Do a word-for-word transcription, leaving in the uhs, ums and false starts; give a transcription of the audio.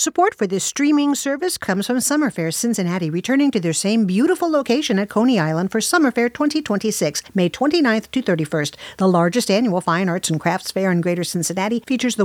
Support for this streaming service comes from Summerfair Cincinnati, returning to their same beautiful location at Coney Island for Summerfair twenty twenty-six, May twenty-ninth to thirty-first. The largest annual fine arts and crafts fair in Greater Cincinnati features the